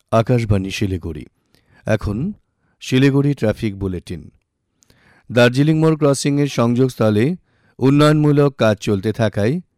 আকাশবাণী শিলিগুড়ি। এখন Siliguri traffic bulletin. Darjeeling মোড় ক্রসিংয়ের সংযোগস্থলে উন্নয়নমূলক কাজ চলতে থাকায়